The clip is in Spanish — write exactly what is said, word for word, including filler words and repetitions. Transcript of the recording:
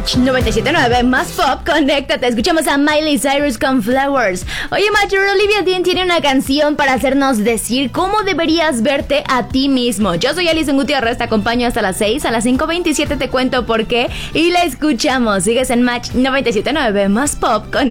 Match noventa y siete punto nueve más pop, conéctate. Escuchamos a Miley Cyrus con Flowers. Oye, Match, Olivia Dean tiene una canción para hacernos decir cómo deberías verte a ti mismo. Yo soy Alison Gutiérrez, te acompaño hasta las seis. A las cinco veintisiete te cuento por qué y la escuchamos. Sigues en Match noventa y siete punto nueve más pop, conéctate.